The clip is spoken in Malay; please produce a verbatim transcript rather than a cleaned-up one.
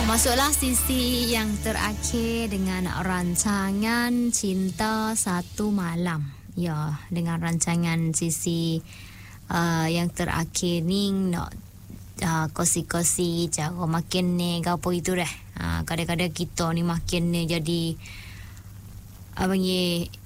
Masuklah sisi yang terakhir dengan rancangan Cinta Satu Malam. Ya, dengan rancangan sisi uh, yang terakhir ni nak uh, kosi-kosi cara makin ni gapo itu dah. Uh, kadang-kadang kita ni makin ni jadi apa ni